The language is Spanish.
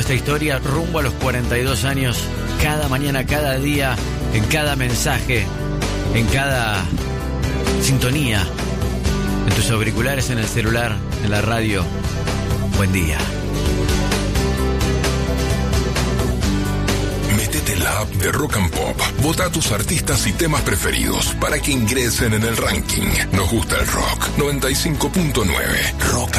esta historia rumbo a los 42 años, cada mañana, cada día, en cada mensaje, en cada sintonía, en tus auriculares, en el celular, en la radio. Buen día. Métete en la app de Rock and Pop. Vota a tus artistas y temas preferidos para que ingresen en el ranking. Nos gusta el rock. 95.9 Rock